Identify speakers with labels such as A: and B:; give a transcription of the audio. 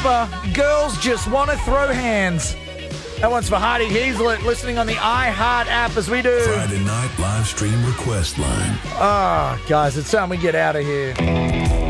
A: Super. Girls just want to throw hands. That one's for Heidi Heaslett, listening on the iHeart app as we do.
B: Friday night live stream request line.
A: Guys, it's time we get out of here.